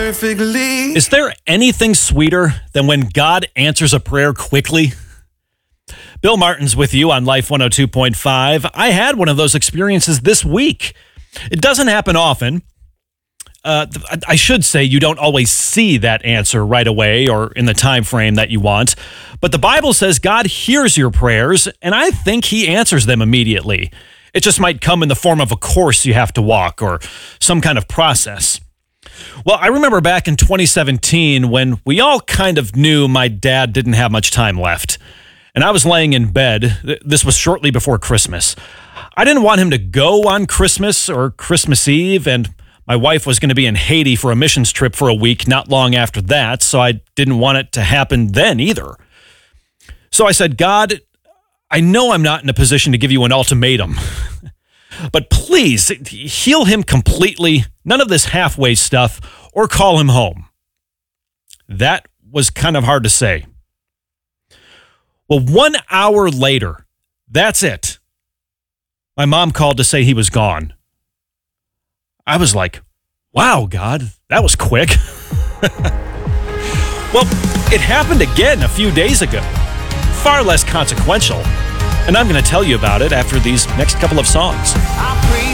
perfectly. Is there anything sweeter than when God answers a prayer quickly? Bill Martin's with you on Life 102.5. I had one of those experiences this week. It doesn't happen often. I should say you don't always see that answer right away or in the time frame that you want. But the Bible says God hears your prayers, and I think he answers them immediately. It just might come in the form of a course you have to walk or some kind of process. Well, I remember back in 2017 when we all kind of knew my dad didn't have much time left. And I was laying in bed. This was shortly before Christmas. I didn't want him to go on Christmas or Christmas Eve, and my wife was going to be in Haiti for a missions trip for a week not long after that, so I didn't want it to happen then either. So I said, God, I know I'm not in a position to give you an ultimatum, but please heal him completely, none of this halfway stuff, or call him home. That was kind of hard to say. Well, 1 hour later, that's it. My mom called to say he was gone. I was like, wow, God, that was quick. Well, it happened again a few days ago. Far less consequential. And I'm going to tell you about it after these next couple of songs. I praise